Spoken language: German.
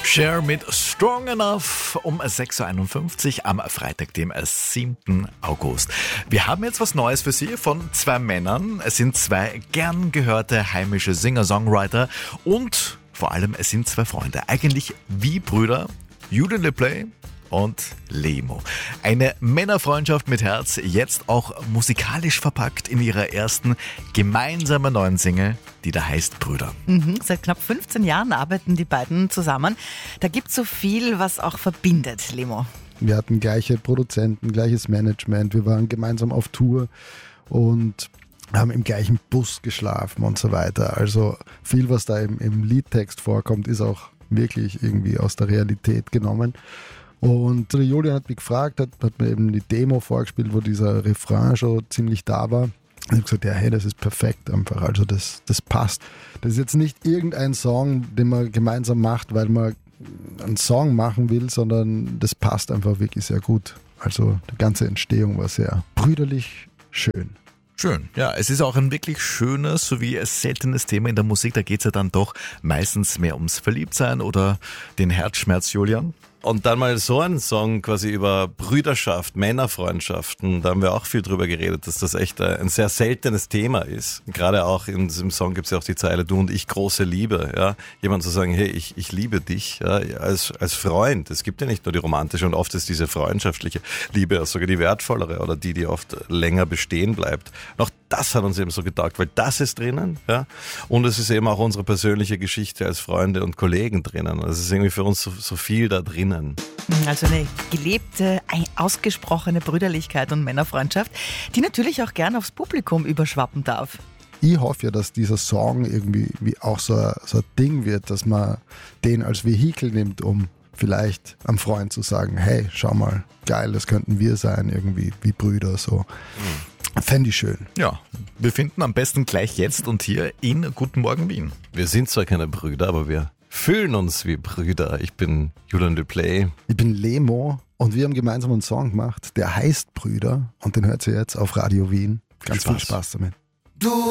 Cher mit Strong Enough um 6.51 Uhr am Freitag, dem 7. August. Wir haben jetzt was Neues für Sie von zwei Männern. Es sind zwei gern gehörte heimische Singer-Songwriter und vor allem es sind zwei Freunde. Eigentlich wie Brüder, Julian LePlay und Lemo. Eine Männerfreundschaft mit Herz, jetzt auch musikalisch verpackt in ihrer ersten gemeinsamen neuen Single, die da heißt Brüder. Seit knapp 15 Jahren arbeiten die beiden zusammen. Da gibt es so viel, was auch verbindet, Lemo. Wir hatten gleiche Produzenten, gleiches Management, wir waren gemeinsam auf Tour und haben im gleichen Bus geschlafen und so weiter. Also viel, was da im Liedtext vorkommt, ist auch wirklich irgendwie aus der Realität genommen. Und der Julian hat mich gefragt, hat mir eben die Demo vorgespielt, wo dieser Refrain schon ziemlich da war. Und ich habe gesagt, ja, hey, das ist perfekt einfach, also das passt. Das ist jetzt nicht irgendein Song, den man gemeinsam macht, weil man einen Song machen will, sondern das passt einfach wirklich sehr gut. Also die ganze Entstehung war sehr brüderlich schön. Schön. Ja, es ist auch ein wirklich schönes sowie ein seltenes Thema in der Musik. Da geht es ja dann doch meistens mehr ums Verliebtsein oder den Herzschmerz, Julian. Und dann mal so ein Song quasi über Brüderschaft, Männerfreundschaften, da haben wir auch viel drüber geredet, dass das echt ein sehr seltenes Thema ist. Gerade auch in diesem Song gibt es ja auch die Zeile, du und ich, große Liebe. Ja? Jemand zu sagen, hey, ich liebe dich, ja? als Freund. Es gibt ja nicht nur die romantische und oft ist diese freundschaftliche Liebe sogar die wertvollere oder die oft länger bestehen bleibt. Auch das hat uns eben so getaugt, weil das ist drinnen, ja. Und es ist eben auch unsere persönliche Geschichte als Freunde und Kollegen drinnen. Also es ist irgendwie für uns so viel da drinnen. Also eine gelebte, ausgesprochene Brüderlichkeit und Männerfreundschaft, die natürlich auch gern aufs Publikum überschwappen darf. Ich hoffe ja, dass dieser Song irgendwie wie auch so ein Ding wird, dass man den als Vehikel nimmt, um vielleicht am Freund zu sagen, hey, schau mal, geil, das könnten wir sein, irgendwie wie Brüder so. Fände ich schön. Ja, wir finden am besten gleich jetzt und hier in Guten Morgen Wien. Wir sind zwar keine Brüder, aber wir fühlen uns wie Brüder. Ich bin Julian LePlay. Ich bin Lemo und wir haben gemeinsam einen Song gemacht, der heißt Brüder und den hört ihr jetzt auf Radio Wien. Ganz viel Spaß damit.